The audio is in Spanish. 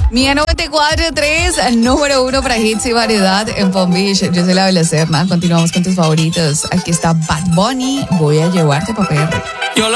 Mía 94.3, número 1 para hits y variedad en Palm Beach. Yo soy la Belacerna. Continuamos con tus favoritos. Aquí está Bad Bunny. Voy a llevarte pa' PR. Yo